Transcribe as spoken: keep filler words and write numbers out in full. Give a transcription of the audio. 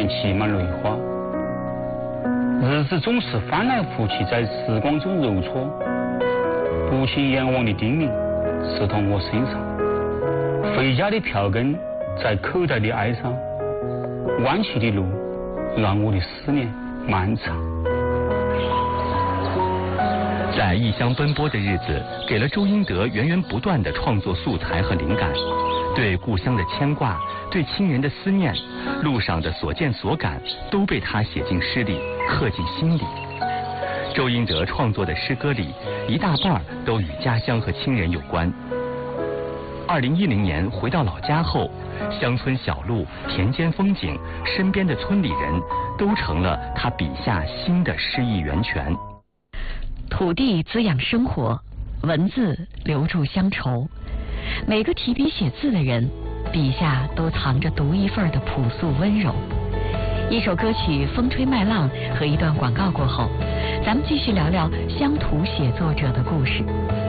面积满泪花。日子总是翻来覆去在时光中揉搓，不信阎王的叮咛刺痛我身上，回家的票根在口袋里哀伤，弯曲的路让我的思念漫长。 在异乡奔波的日子，给了周英德源源不断的创作素材和灵感。对故乡的牵挂，对亲人的思念，路上的所见所感，都被他写进诗里，刻进心里。周英德创作的诗歌里，一大半都与家乡和亲人有关。二零一零年回到老家后，乡村小路、田间风景、身边的村里人，都成了他笔下新的诗意源泉。 土地滋养生活，文字留住乡愁。每个提笔写字的人，笔下都藏着独一份的朴素温柔。一首歌曲《风吹麦浪》和一段广告过后，咱们继续聊聊乡土写作者的故事。